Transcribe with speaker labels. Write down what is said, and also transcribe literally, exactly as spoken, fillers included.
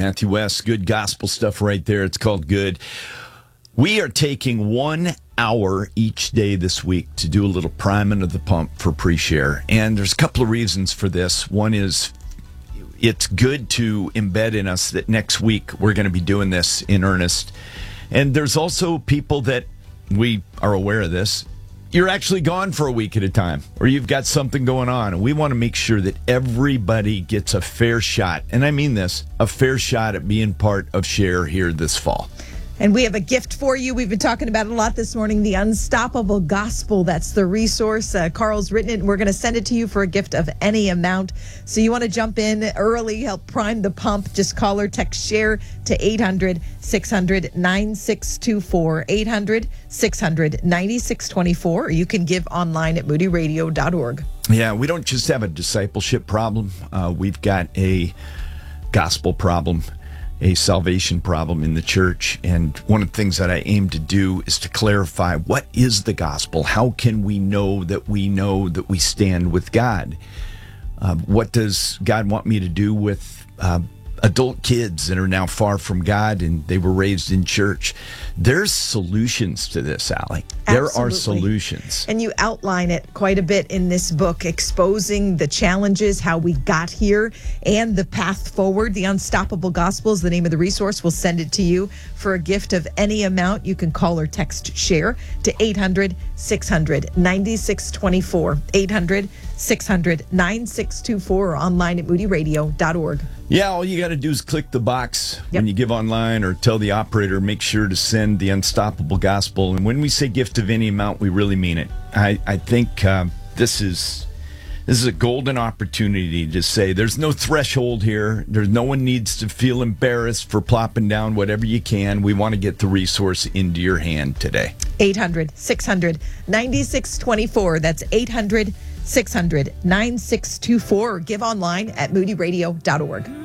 Speaker 1: Matthew West, good gospel stuff right there. It's called Good. We are taking one hour each day this week to do a little priming of the pump for pre-share. And there's a couple of reasons for this. One is it's good to embed in us that next week we're going to be doing this in earnest. And there's also people that we are aware of this. You're actually gone for a week at a time, or you've got something going on. And we want to make sure that everybody gets a fair shot. And I mean this, a fair shot at being part of Share here this fall.
Speaker 2: And we have a gift for you. We've been talking about it a lot this morning, the Unstoppable Gospel. That's the resource. Uh, Carl's written it, and we're going to send it to you for a gift of any amount. So you want to jump in early, help prime the pump. Just call or text SHARE to eight hundred, six hundred, nine six two four, eight hundred, six hundred, nine six two four, or you can give online at moody radio dot org.
Speaker 1: Yeah, we don't just have a discipleship problem. Uh, we've got a gospel problem, a salvation problem in the church. And one of the things that I aim to do is to clarify, what is the gospel? How can we know that we know that we stand with God? Uh, what does God want me to do with uh, adult kids that are now far from God and they were raised in church? There's solutions to this, Allie. There
Speaker 2: Absolutely.
Speaker 1: are solutions.
Speaker 2: And you outline it quite a bit in this book, exposing the challenges, how we got here, and the path forward. The Unstoppable Gospel is the name of the resource. We'll send it to you for a gift of any amount. You can call or text SHARE to eight hundred, six hundred, nine six two four, eight hundred, six hundred, nine six two four, or online at moody radio dot org.
Speaker 1: Yeah, all you got to do is click the box
Speaker 2: Yep.
Speaker 1: when you give online, or tell the operator, make sure to send the Unstoppable Gospel. And when we say gift of any amount, we really mean it. I, I think uh, this is this is a golden opportunity to say there's no threshold here. There's no one needs to feel embarrassed for plopping down whatever you can. We want to get the resource into your hand today.
Speaker 2: eight hundred, six hundred, nine six two four. That's eight hundred, six hundred, nine six two four, or give online at moody radio dot org.